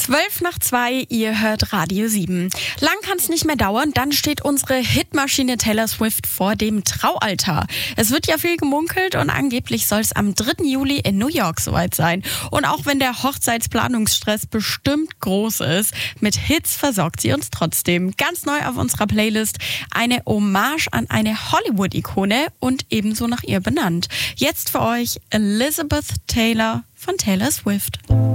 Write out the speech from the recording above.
2:12, ihr hört Radio 7. Lang kann es nicht mehr dauern, dann steht unsere Hitmaschine Taylor Swift vor dem Traualtar. Es wird ja viel gemunkelt und angeblich soll es am 3. Juli in New York soweit sein. Und auch wenn der Hochzeitsplanungsstress bestimmt groß ist, mit Hits versorgt sie uns trotzdem. Ganz neu auf unserer Playlist eine Hommage an eine Hollywood-Ikone und ebenso nach ihr benannt. Jetzt für euch Elizabeth Taylor von Taylor Swift.